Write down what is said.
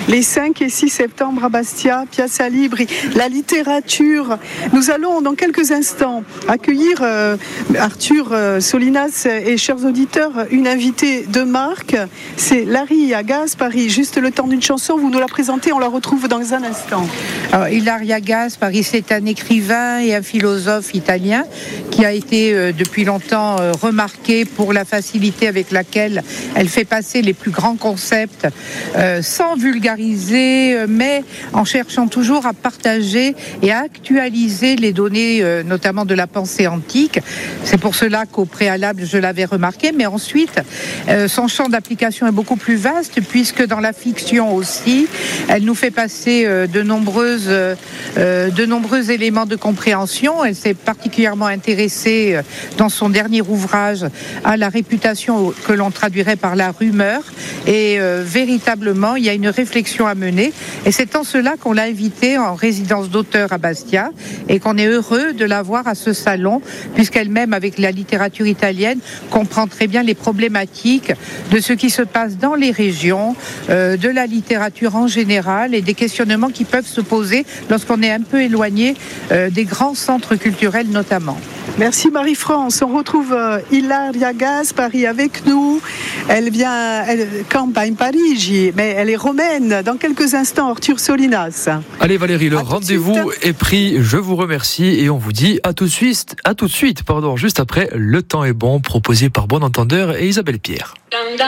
les 5 et 6 septembre à Bastia, Piazza Libri, la littérature. Nous allons dans quelques instants accueillir Arthur Solinas et chers auditeurs, une invitée de marque, c'est Ilaria Gaspari. Juste le temps d'une chanson, vous nous la présentez, on la retrouve dans un instant. Alors, Ilaria Gaspari, c'est un écrivain et un philosophe italien qui a été depuis longtemps remarqué pour la facilité avec laquelle elle fait passer les plus grands concepts sans vulgariser, mais en cherchant toujours à partager et à actualiser les données, notamment de la pensée antique. C'est pour cela qu'au préalable, je l'avais remarqué, mais ensuite, son champ d'application est beaucoup plus vaste, puisque dans la fiction aussi, elle nous fait passer de nombreux éléments de compréhension. Elle s'est particulièrement intéressée dans son dernier ouvrage à la réputation que l'on traduirait par la rumeur, et véritablement, il y a une réflexion à mener, et c'est en cela qu'on l'a invitée en résidence d'auteur à Bastia, et qu'on est heureux de la voir à ce salon, puisqu'elle-même, avec la littérature italienne, comprend très bien les problématiques de ce qui se passe dans les régions, de la littérature en général, et des questionnements qui peuvent se poser lorsqu'on est un peu éloigné des grands centres culturels notamment. Merci Marie-France. On retrouve Ilaria Gaspari avec nous. Elle campe à Parigi, mais elle est romaine. Dans quelques instants, Arthur Solinas. Allez Valérie, le rendez-vous est pris. Je vous remercie et on vous dit à tout de suite, juste après Le Temps est bon, proposé par Bon Entendeur et Isabelle Pierre.